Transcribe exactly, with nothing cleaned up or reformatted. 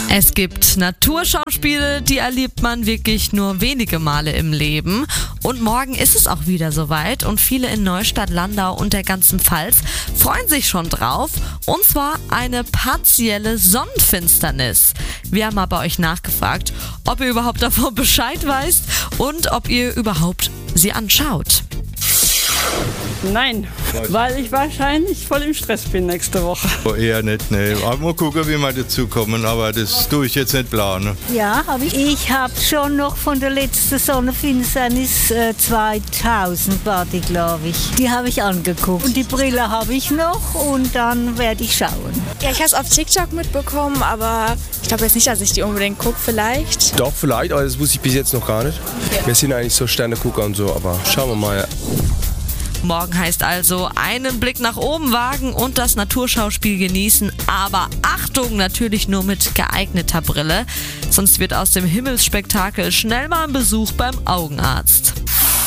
Es gibt Naturschauspiele, die erlebt man wirklich nur wenige Male im Leben. Und morgen ist es auch wieder soweit und viele in Neustadt, Landau und der ganzen Pfalz freuen sich schon drauf. Und zwar eine partielle Sonnenfinsternis. Wir haben mal bei euch nachgefragt, ob ihr überhaupt davon Bescheid weißt und ob ihr überhaupt sie anschaut. Nein, weil ich wahrscheinlich voll im Stress bin nächste Woche. Oh, eher nicht, ne. Mal gucken, wie wir dazu kommen, aber das tue ich jetzt nicht planen. Ja, habe ich. Ich habe schon noch von der letzten Sonnenfinsternis äh, zweitausend war die, glaube ich. Die habe ich angeguckt. Und die Brille habe ich noch und dann werde ich schauen. Ja, ich habe es auf TikTok mitbekommen, aber ich glaube jetzt nicht, dass ich die unbedingt gucke, vielleicht. Doch, vielleicht, aber das wusste ich bis jetzt noch gar nicht. Okay. Wir sind eigentlich so Sternegucker und so, aber schauen wir mal. Morgen heißt also einen Blick nach oben wagen und das Naturschauspiel genießen, aber Achtung, natürlich nur mit geeigneter Brille, sonst wird aus dem Himmelsspektakel schnell mal ein Besuch beim Augenarzt.